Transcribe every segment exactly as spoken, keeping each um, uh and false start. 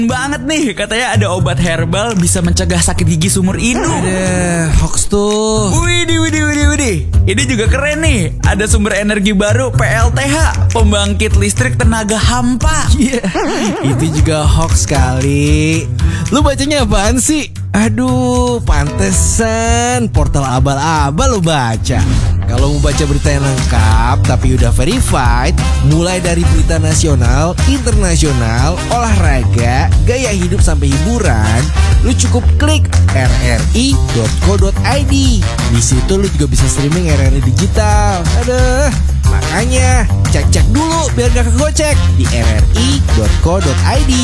Banget nih, katanya ada obat herbal bisa mencegah sakit gigi sumur hidup. Ada hoax tuh. Widih, widih, widih, widih. Ini juga keren nih. Ada sumber energi baru P L T H, pembangkit listrik tenaga hampa. Iya, yeah, itu juga hoax kali. Lu bacanya apaan sih? Aduh, pantesan portal abal-abal lu baca. Kalau mau baca berita yang lengkap tapi udah verified, mulai dari berita nasional, internasional, olahraga, gaya hidup sampai hiburan, lu cukup klik r r i dot co dot i d. Di situ lu juga bisa streaming R R I digital. Aduh, makanya cek-cek dulu biar gak kegocek di r r i dot co dot i d.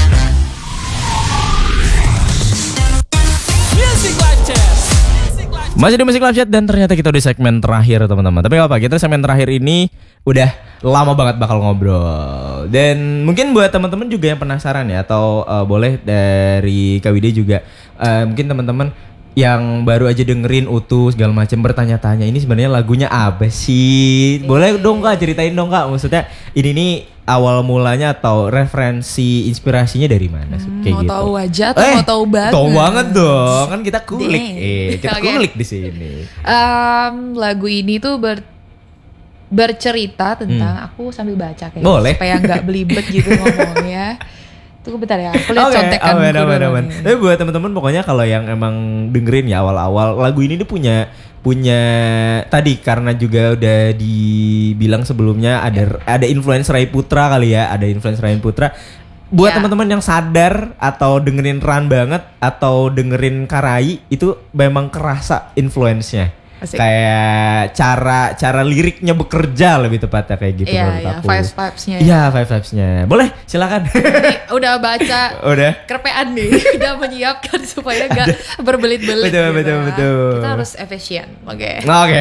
Music Live Chat. Masih di Music Live Chat dan ternyata kita udah segmen terakhir teman-teman. Tapi gak apa, kita segmen terakhir ini udah lama banget bakal ngobrol. Dan mungkin buat teman-teman juga yang penasaran ya, atau uh, boleh dari Kak Wida juga, uh, mungkin teman-teman yang baru aja dengerin utuh segala macam bertanya-tanya, ini sebenarnya lagunya apa sih? Boleh dong Kak, ceritain dong Kak. Maksudnya ini nih awal mulanya atau referensi inspirasinya dari mana sih? Hmm, Kayak mau gitu. tahu aja atau eh, mau tahu banget? Tahu banget dong, kan kita kulik. Dang. Eh, kita Okay. kulik di sini. Um, lagu ini tuh ber bercerita tentang hmm. aku sambil baca kayak Boleh. supaya nggak belibet gitu ngomongnya. Tunggu bentar ya, aku lihat Oke, contekanku aman, aman, dulu aman. nih. Tapi buat teman-teman pokoknya kalau yang emang dengerin ya awal-awal, lagu ini dia punya punya tadi karena juga udah dibilang sebelumnya ada ada influence Ray Putra kali ya, ada influence Ray Putra. Buat Ya. teman-teman yang sadar atau dengerin Ran banget atau dengerin Karai, itu memang kerasa influence-nya. Asik. Kayak cara cara liriknya bekerja lebih tepatnya kayak gitu Iya, menurut iya, aku. vibes-vibes-nya. Iya, vibes-vibes-nya. Boleh, silakan. Jadi udah baca Udah. kerpean nih, udah menyiapkan supaya nggak berbelit-belit. Betul, gitu betul, ya. betul. Kita harus efisien, oke. Oke.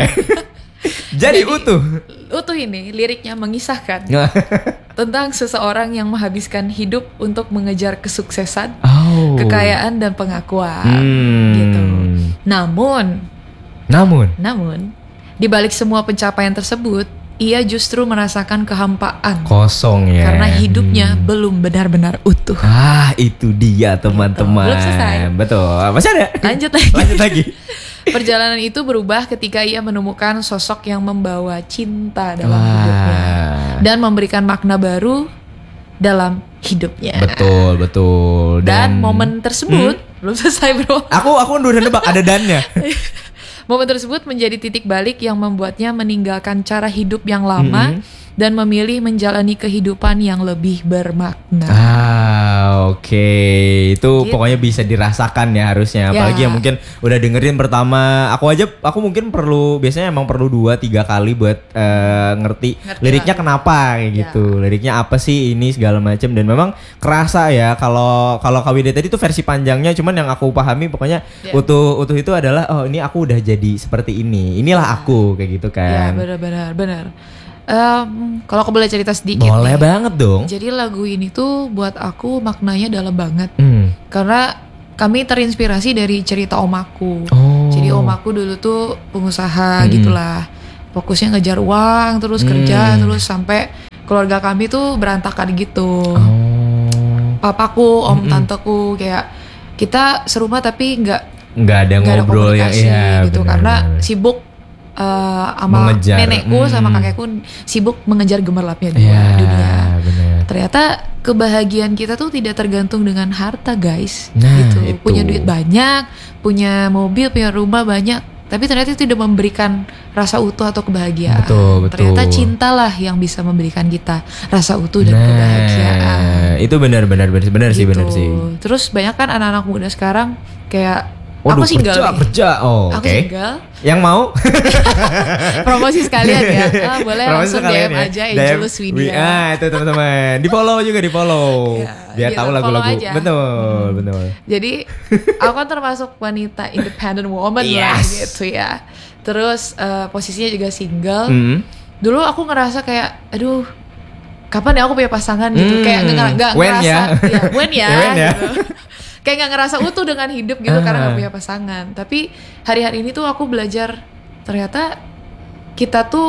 Jadi, utuh. Utuh ini liriknya mengisahkan tentang seseorang yang menghabiskan hidup untuk mengejar kesuksesan, Oh. kekayaan dan pengakuan, Hmm. gitu. Namun, Namun, namun di balik semua pencapaian tersebut, ia justru merasakan kehampaan kosong ya. karena hidupnya Hmm. belum benar-benar utuh. Ah, itu dia teman-teman. Belum selesai. Betul. Masih ada? Lanjut lagi. Lanjut lagi. Perjalanan itu berubah ketika ia menemukan sosok yang membawa cinta dalam Wah. hidupnya dan memberikan makna baru dalam hidupnya. Betul, betul. Dan, momen tersebut belum selesai, bro. Aku aku udah nebak ada dannya. Momen tersebut menjadi titik balik yang membuatnya meninggalkan cara hidup yang lama Mm-hmm. dan memilih menjalani kehidupan yang lebih bermakna. Ah, oke. Okay. Itu Gitu. pokoknya bisa dirasakan ya harusnya. Apalagi Ya. yang mungkin udah dengerin pertama. Aku aja, aku mungkin perlu, biasanya emang perlu dua tiga kali buat uh, ngerti, Ngerti liriknya lagi. kenapa kayak Ya. gitu. Liriknya apa sih ini segala macam. Dan memang kerasa ya kalau kalau Kak Wida tadi itu versi panjangnya. Cuman yang aku pahami pokoknya Ya. utuh utuh itu adalah oh ini aku udah jadi seperti ini. Inilah aku kayak gitu Ya, kan. benar-benar, benar. Um, kalau aku boleh cerita sedikit. Boleh nih. banget dong. Jadi lagu ini tuh buat aku maknanya dalam banget. Hmm. Karena kami terinspirasi dari cerita om aku. Oh. Jadi om aku dulu tuh pengusaha Mm-mm. gitulah. Fokusnya ngejar uang, terus Mm. kerja, terus sampai keluarga kami tuh berantakan gitu. Oh. Papaku, om Mm-mm. tanteku kayak kita serumah tapi nggak Nggak ada nggak ada ngobrol yang komunikasi iya gitu benar, karena benar. sibuk uh, sama Mengejar. nenekku sama Mm. kakekku sibuk mengejar gemerlapnya Iya, dunia. benar. Ternyata kebahagiaan kita tuh tidak tergantung dengan harta, guys. Nah, gitu. itu. Punya duit banyak, punya mobil, punya rumah banyak, tapi ternyata itu tidak memberikan rasa utuh atau kebahagiaan. Betul, betul. Ternyata cintalah yang bisa memberikan kita rasa utuh dan Nah, kebahagiaan. itu benar-benar benar, benar sih, Gitu. benar sih. Terus banyak kan anak-anak muda sekarang kayak Waduh, aku single kerja, nih. kerja. Oh, Aku oke. single. Yang mau? Promosi sekalian ya. Ah, boleh Promosi langsung D sekalian M ya. aja D M. Angelus Wi- Widya. Ah, itu teman-teman. Di follow juga, di follow. Ya, Biar gitu, tahu follow lagu-lagu. aja. Betul, betul. Jadi aku kan termasuk wanita independent woman lah Yes. gitu ya. Terus eh, posisinya juga single. Hmm. Dulu aku ngerasa kayak, aduh, kapan ya aku punya pasangan gitu. Hmm. Kayak nggak nggak When ngerasa, ya? ya, when ya, Ya, when ya? gitu. Kayak nggak ngerasa utuh dengan hidup gitu Ah. karena nggak punya pasangan. Tapi hari-hari ini tuh aku belajar ternyata kita tuh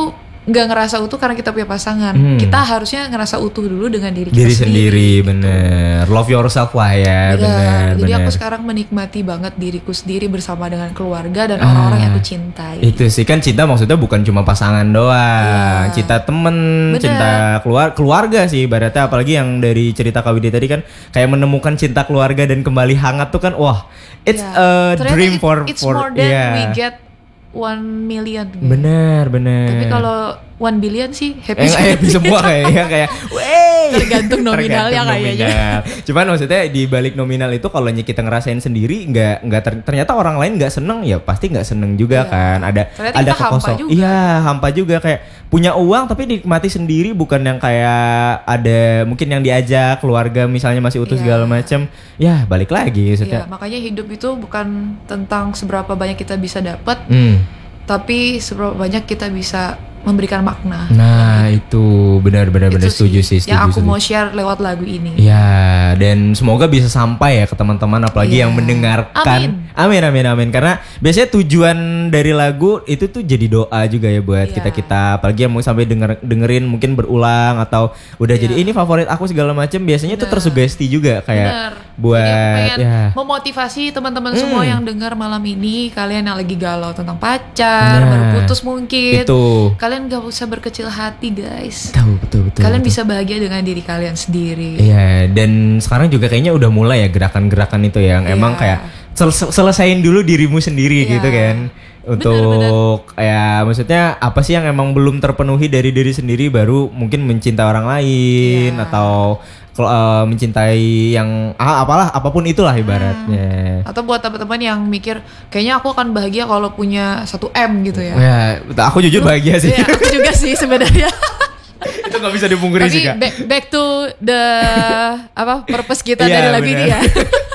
nggak ngerasa utuh karena kita punya pasangan. Hmm. Kita harusnya ngerasa utuh dulu dengan diri kita Diri sendiri. sendiri, bener. Love yourself lah ya, Benar. bener. Jadi bener. aku sekarang menikmati banget diriku sendiri bersama dengan keluarga dan orang-orang yang aku cintai. Itu sih kan cinta maksudnya bukan cuma pasangan doang, Iya. cinta temen, Bener. cinta keluar keluarga sih ibaratnya, apalagi yang dari cerita Kak Widya tadi kan kayak menemukan cinta keluarga dan kembali hangat tuh kan, wah, it's a Ya. Ternyata dream it- for it's for more than yeah. we get one million. Gitu. Bener bener. Tapi kalau one billion sih Eh, happy. happy semua kayaknya kayak, wey. Tergantung nominalnya Tergantung kayaknya. nominal. Cuman maksudnya di balik nominal itu kalau kita ngerasain sendiri nggak nggak ter- ternyata orang lain nggak seneng ya pasti nggak seneng juga Iya. kan. Ada Ternyata ada kita hampa kekosong. juga. Iya hampa juga kayak punya uang tapi nikmati sendiri, bukan yang kayak ada mungkin yang diajak keluarga misalnya masih utuh Iya. segala macem. Ya balik lagi Iya, maksudnya. makanya hidup itu bukan tentang seberapa banyak kita bisa dapat, Hmm. tapi seberapa banyak kita bisa memberikan makna. Nah itu benar-benar benar Itu setuju sih. yang Setuju, aku setuju. mau share lewat lagu ini. Ya, dan semoga bisa sampai ya ke teman-teman apalagi Iya. yang mendengarkan. Amin. Amin amin amin. Karena biasanya tujuan dari lagu itu tuh jadi doa juga ya buat Iya. kita-kita, apalagi yang mau sampai denger, dengerin mungkin berulang atau udah Iya. jadi ini favorit aku segala macam, biasanya tuh Bener. tersugesti juga kayak Bener. buat Jadi aku pengen ya. memotivasi teman-teman Hmm. semua yang dengar malam ini, kalian yang lagi galau tentang pacar, Nah, baru putus mungkin. Itu. Kalian gak usah berkecil hati, guys. Tahu betul betul. Kalian betul. bisa bahagia dengan diri kalian sendiri. Iya, dan sekarang juga kayaknya udah mulai ya gerakan-gerakan itu yang Iya. emang kayak sel- selesain dulu dirimu sendiri Iya. gitu kan. Untuk ya maksudnya apa sih yang emang belum terpenuhi dari diri sendiri, baru mungkin mencintai orang lain Iya. atau kel- eh, mencintai yang ah, apalah apapun itulah ibaratnya. Atau buat teman-teman yang mikir kayaknya aku akan bahagia kalau punya satu M gitu ya. Ya, aku jujur bahagia sih. Iya, aku juga sih sebenarnya. Itu nggak bisa dipungkiri sih Tapi Kak. back, back to the apa purpose kita Iya, dari lagu ini benar. ya.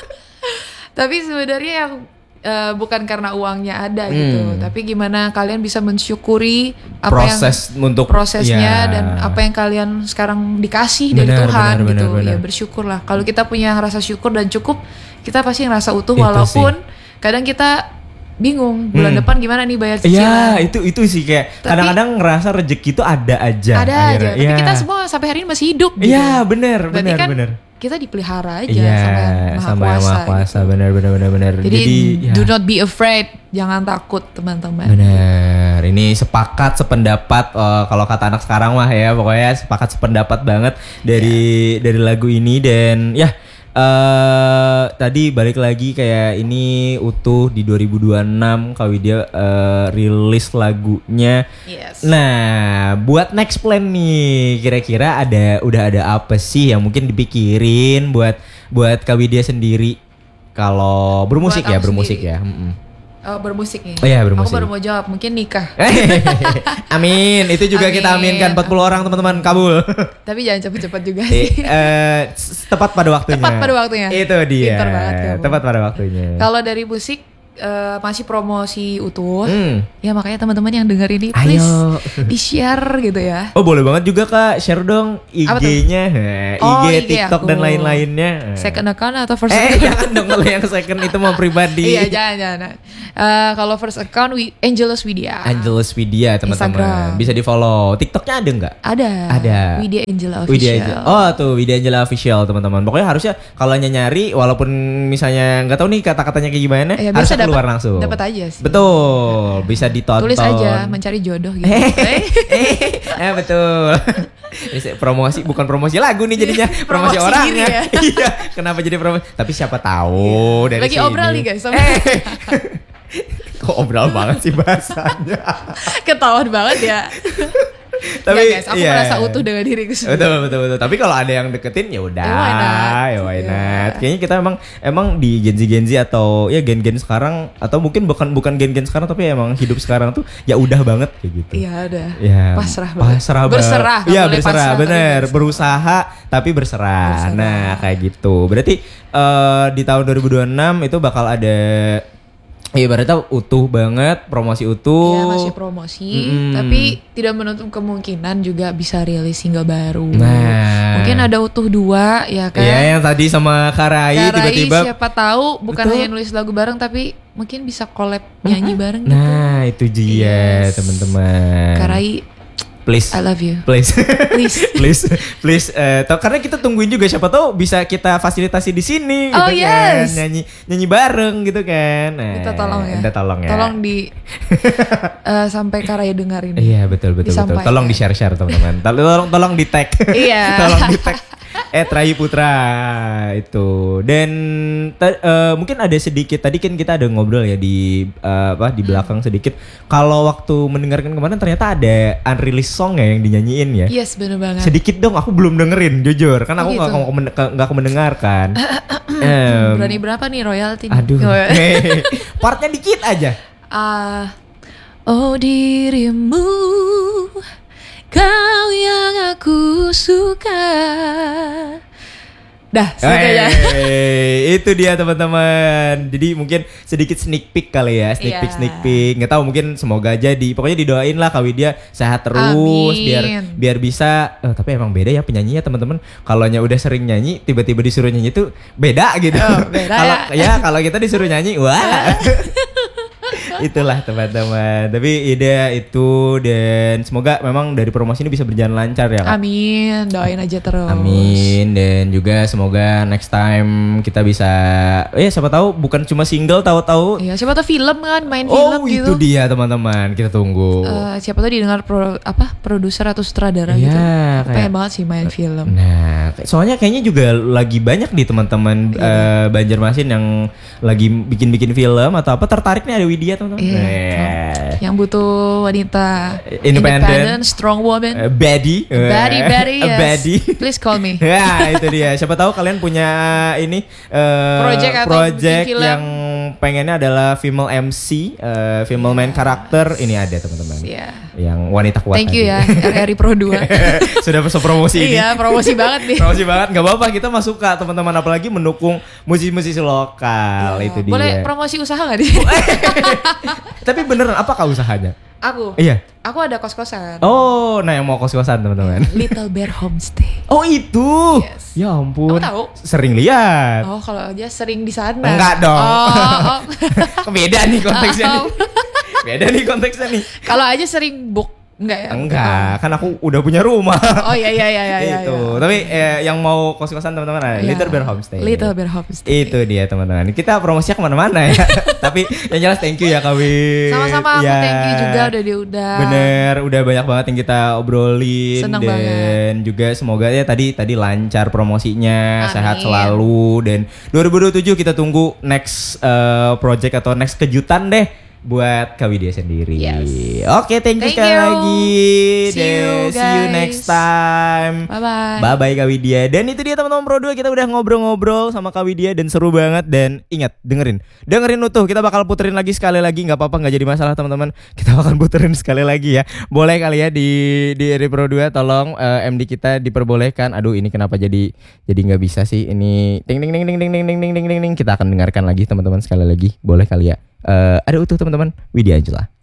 Tapi sebenarnya yang eh, bukan karena uangnya ada gitu, Hmm. tapi gimana kalian bisa mensyukuri apa Proses yang untuk prosesnya ya. dan apa yang kalian sekarang dikasih dari Benar, Tuhan benar, gitu. benar, benar. Ya bersyukurlah. Kalau kita punya rasa syukur dan cukup, kita pasti ngerasa utuh Itu walaupun kadang kita bingung bulan Hmm. depan gimana nih bayar Iya, cicilan. itu itu sih kayak Tapi- kadang-kadang ngerasa rezeki itu ada aja. Ada aja, akhirnya. tapi Iya. kita semua sampai hari ini masih hidup gitu. Iya, benar, Berarti benar, kan benar. kita dipelihara aja Iya, sama yang Maha sama yang Kuasa. Maha Kuasa, gitu. benar, benar, benar, benar. Jadi, ya, do not be afraid, jangan takut teman-teman. benar. Ini sepakat sependapat eh, kalau kata anak sekarang mah ya, pokoknya sepakat sependapat banget dari Iya. dari lagu ini. Dan ya eh tadi balik lagi kayak ini utuh di dua ribu dua puluh enam Kak Widya eh, rilis lagunya. Yes. Nah, buat next plan nih, kira-kira ada udah ada apa sih yang mungkin dipikirin buat buat Kak Widya sendiri kalau bermusik Buat ya, aku bermusik sendiri. ya. Mm-mm. Oh, bermusik nih. Oh iya, bermusik. Aku baru mau jawab, mungkin nikah. Amin, itu juga kita Amin. aminkan empat puluh orang teman-teman, kabul. Tapi jangan cepet-cepet juga Eh, sih. eh, s- tepat pada waktunya. Tepat pada waktunya. Itu dia. Pintar banget kamu. Tepat pada waktunya. Kalau dari musik eh, masih promosi utuh. Hmm. Ya makanya teman-teman yang denger ini Ayo. please di-share gitu ya. Oh boleh banget juga Kak, share dong Apa tuh? I G-nya, Nah, Oh, I G, I G TikTok aku. dan lain-lainnya. Second account atau first Eh account? jangan dong kalau yang second itu mau pribadi. Iya, jangan jangan. Eh, kalau first account Wi- Angelus Widya. Angelus Widya teman-teman. Instagram. Bisa di follow. TikToknya ada nggak? Ada. Ada. Widya Angela Official. Widya Angela. Oh tuh Widya Angela Official teman-teman. Pokoknya harusnya kalau nyari walaupun misalnya nggak tahu nih kata-katanya kayak gimana, Ya, harusnya biasa keluar dapat- langsung. dapat aja sih. Betul, bisa ditonton. Tulis aja mencari jodoh gitu. Eh, Eh, eh, eh, betul. Ini promosi bukan promosi lagu nih jadinya, promosi, Promosi orang diri ya. ya. Iya, kenapa jadi promosi? Tapi siapa tahu dari Lagi sini. obrol nih, guys, sama- Eh. Kok obral banget sih bahasanya. Ketahuan banget ya. Tapi Nggak, guys, aku iya. merasa utuh dengan diriku sendiri. Betul betul betul. Tapi kalau ada yang deketin ya udah. Ya, why not? Ya why Iya. not. Kayaknya kita emang emang di Gen Z Gen Z atau ya gen-gen sekarang atau mungkin bukan bukan gen-gen sekarang tapi emang hidup sekarang tuh ya udah banget kayak gitu. Iya udah. Ya, Pasrah banget. pasrah banget. Berserah. nggak Iya boleh berserah, pasrah, tapi bener. berserah. Berusaha tapi berserah. Berserah. Nah kayak gitu. Berarti eh, di tahun dua ribu dua puluh enam itu bakal ada, iya ibaratnya utuh banget, promosi utuh. Iya masih promosi, Mm-mm. tapi tidak menutup kemungkinan juga bisa rilis single baru. Nah. Mungkin ada utuh dua ya kan. Iya yang tadi sama Karai Karai tiba-tiba. siapa tahu bukan Betul. hanya nulis lagu bareng tapi mungkin bisa collab nyanyi bareng gitu. Nah itu dia Yes. teman-teman. Karai please. I love you. Please. Please. please. Please. Eh, tau- karena kita tungguin juga siapa tahu bisa kita fasilitasi di sini Oh, gitu yes. kan. Nyanyi nyanyi bareng gitu kan. Nah, Kita tolong ya. Minta tolong ya. Tolong di eh, sampai Karya dengar ini. Iya betul betul betul. Disampaikan. Tolong di share share teman-teman. Tol- Tolong tolong di tag. Iya. tolong di tag. Eh Rayi Putra itu. Dan ta- eh, mungkin ada sedikit tadi kan kita ada ngobrol ya di eh, apa di belakang sedikit. Kalau waktu mendengarkan kemarin ternyata ada unreleased song ya yang dinyanyiin ya. Yes, bener banget. Sedikit dong, aku belum dengerin jujur. Kan aku Oh, nggak gitu. nggak nggak mendengarkan. Em, Berani berapa nih royalti? Aduh. Oh, ya. Partnya dikit aja. Ah, oh dirimu, kau yang aku suka. Dah, selesai ya. Hey, itu dia teman-teman. Jadi mungkin sedikit sneak peek kali ya, sneak Iya. peek, sneak peek. Nggak tahu mungkin semoga aja di, pokoknya didoain lah Kak Widya sehat terus, Amin. biar biar bisa. Eh, tapi emang beda ya penyanyinya teman-teman. Kalau nya udah sering nyanyi, tiba-tiba disuruh nyanyi itu beda gitu. Oh, beda Kalau ya. ya kalau kita disuruh nyanyi, wah. Itulah teman-teman. Tapi ide itu dan semoga memang dari promosi ini bisa berjalan lancar ya Kak. Amin, doain aja terus. Amin. Dan juga semoga next time kita bisa, eh siapa tahu bukan cuma single, tahu-tahu. Iya, siapa tahu film kan, main Oh film itu gitu. dia teman-teman, kita tunggu. Eh, siapa tahu didengar pro, apa produser atau sutradara Iya, gitu. Aku kayak- pengen banget sih main film. Nah, soalnya kayaknya juga lagi banyak di teman-teman Iya. eh, Banjarmasin yang lagi bikin-bikin film atau apa, tertarik nih ada Widya teman-teman. Iya. Eh, Yang butuh wanita Independent. strong woman. eh, Baddie. Baddie, baddie, Eh, yes. Baddie. Please call me. Ya itu dia. Siapa tahu kalian punya ini eh, Project atau project bikin film. yang pengennya adalah female M C, eh, female main karakter. Ini ada teman-teman. Iya. Yang wanita kuat. Thank you tadi. ya R R I Pro dua. Sudah bisa promosi ini. Iya, promosi banget nih. Promosi banget, nggak apa-apa, kita masuk suka teman-teman, apalagi mendukung musisi-musisi lokal. Itu dia. Boleh promosi usaha gak di? Tapi beneran apakah usahanya? Aku. Iya. Aku ada kos-kosan. Oh, nah yang mau kos-kosan teman-teman. Little Bear Homestay. Oh itu. Yes. Ya ampun. Kamu tahu? Sering lihat. Oh, kalau aja sering di sana. Enggak dong. Oh, oh. Beda nih konteksnya nih. Oh. Beda nih konteksnya nih. Kalau aja sering book enggak ya? Enggak, kan aku udah punya rumah. Oh iya iya iya iya. Itu. iya. Tapi eh, yang mau kos-kosan teman-teman ada Iya. Little Bear Homestay. Little Bear Homestay. Itu dia teman-teman. Kita promosinya kemana-mana ya. Tapi yang jelas thank you ya Kawi. Sama-sama aku Ya. thank you juga udah diundang. Bener, udah banyak banget yang kita obrolin. Seneng dan banget. juga semoga ya tadi tadi lancar promosinya, Amin. sehat selalu. Dan dua ribu dua puluh tujuh kita tunggu next eh, project atau next kejutan deh buat Kak Widya sendiri. Yes. Oke, thank you Thank sekali you. lagi. See you, Dan see you guys. next time. Bye bye. Bye bye Kak Widya. Dan itu dia teman-teman Pro dua, kita udah ngobrol-ngobrol sama Kak Widya dan seru banget. Dan ingat, dengerin. Dengerin utuh, kita bakal puterin lagi sekali lagi, nggak apa-apa, nggak jadi masalah teman-teman. Kita bakal puterin sekali lagi ya. Boleh kali ya di di R I Pro dua, tolong eh, M D kita diperbolehkan. Aduh, ini kenapa jadi jadi nggak bisa sih? Ini ting ting ting ting ting ting ting ting ting ting ting. Kita akan dengarkan lagi teman-teman sekali lagi. Boleh kali ya. Eh, ada utuh teman-teman, Widya Angela.